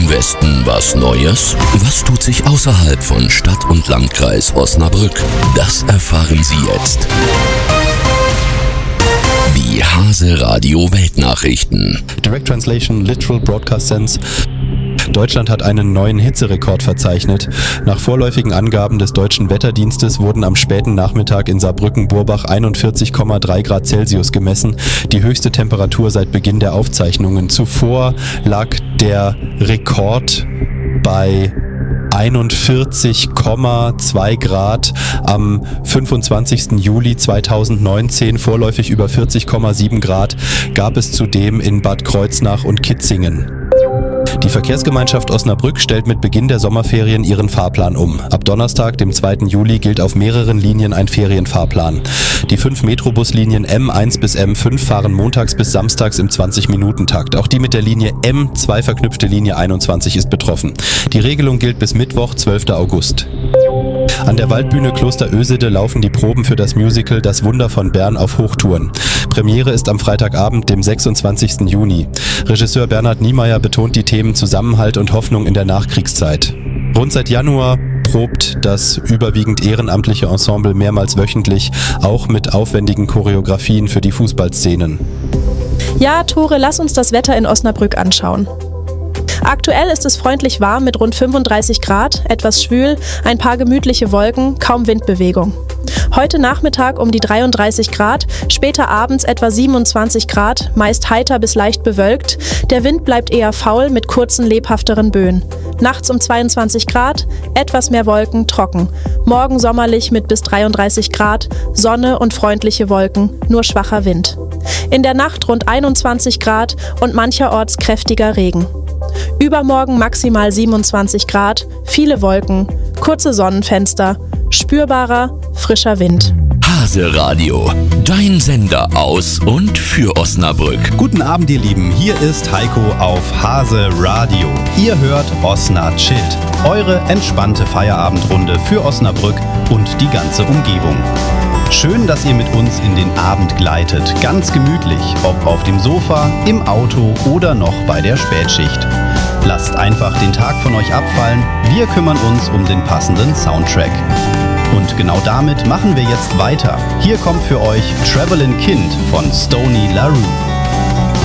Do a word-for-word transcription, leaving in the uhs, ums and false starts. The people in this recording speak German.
im Westen was Neues? Was tut sich außerhalb von Stadt und Landkreis Osnabrück? Das erfahren Sie jetzt. Die Hase Radio Weltnachrichten. Direct Translation, Literal Broadcast Sense. Deutschland hat einen neuen Hitzerekord verzeichnet. Nach vorläufigen Angaben des Deutschen Wetterdienstes wurden am späten Nachmittag in Saarbrücken-Burbach einundvierzig Komma drei Grad Celsius gemessen, die höchste Temperatur seit Beginn der Aufzeichnungen. Zuvor lag der Rekord bei einundvierzig Komma zwei Grad am fünfundzwanzigsten Juli zweitausendneunzehn, vorläufig über vierzig Komma sieben Grad gab es zudem in Bad Kreuznach und Kitzingen. Die Verkehrsgemeinschaft Osnabrück stellt mit Beginn der Sommerferien ihren Fahrplan um. Ab Donnerstag, dem zweiten Juli, gilt auf mehreren Linien ein Ferienfahrplan. Die fünf Metrobuslinien M eins bis M fünf fahren montags bis samstags im zwanzig-Minuten-Takt. Auch die mit der Linie M zwei verknüpfte Linie einundzwanzig ist betroffen. Die Regelung gilt bis Mittwoch, zwölften August. An der Waldbühne Kloster Ösede laufen die Proben für das Musical Das Wunder von Bern auf Hochtouren. Premiere ist am Freitagabend, dem sechsundzwanzigsten Juni. Regisseur Bernhard Niemeyer betont die Themen Zusammenhalt und Hoffnung in der Nachkriegszeit. Rund seit Januar probt das überwiegend ehrenamtliche Ensemble mehrmals wöchentlich, auch mit aufwendigen Choreografien für die Fußballszenen. Ja, Tore, lass uns das Wetter in Osnabrück anschauen. Aktuell ist es freundlich warm mit rund fünfunddreißig Grad, etwas schwül, ein paar gemütliche Wolken, kaum Windbewegung. Heute Nachmittag um die dreiunddreißig Grad, später abends etwa siebenundzwanzig Grad, meist heiter bis leicht bewölkt. Der Wind bleibt eher faul mit kurzen, lebhafteren Böen. Nachts um zweiundzwanzig Grad, etwas mehr Wolken, trocken. Morgen sommerlich mit bis dreiunddreißig Grad, Sonne und freundliche Wolken, nur schwacher Wind. In der Nacht rund einundzwanzig Grad und mancherorts kräftiger Regen. Übermorgen maximal siebenundzwanzig Grad, viele Wolken, kurze Sonnenfenster, spürbarer, frischer Wind. Hase Radio, dein Sender aus und für Osnabrück. Guten Abend, ihr Lieben, hier ist Heiko auf Hase Radio. Ihr hört Osna Chillt, eure entspannte Feierabendrunde für Osnabrück und die ganze Umgebung. Schön, dass ihr mit uns in den Abend gleitet, ganz gemütlich, ob auf dem Sofa, im Auto oder noch bei der Spätschicht. Lasst einfach den Tag von euch abfallen, wir kümmern uns um den passenden Soundtrack. Und genau damit machen wir jetzt weiter. Hier kommt für euch Travelin' Kind von Stony LaRue.